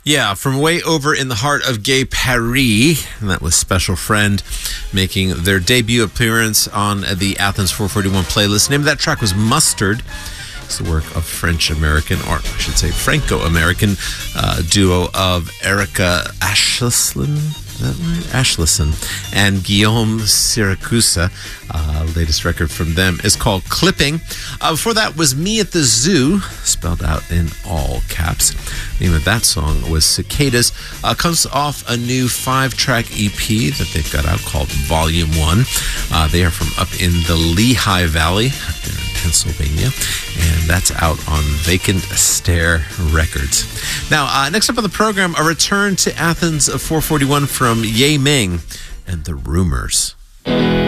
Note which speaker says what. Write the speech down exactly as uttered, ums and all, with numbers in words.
Speaker 1: Yeah, from way over in the heart of gay Paris, and that was Special Friend making their debut appearance on the Athens four forty-one playlist. The name of that track was Mustard. It's the work of French-American, or I should say Franco-American uh, duo of Erica Ashleson, is that right? Ashleson and Guillaume Siracusa. Uh, latest record from them is called Clipping. Uh, before that was Me at the Zoo, spelled out in all caps. The name of that song was Cicadas. Uh, comes off a new five-track E P that they've got out called Volume one. Uh, they are from up in the Lehigh Valley, up there in Pennsylvania, and that's out on Vacant Stare Records. Now, uh, next up on the program, a return to Athens four forty-one from Ye Ming and the Rumors.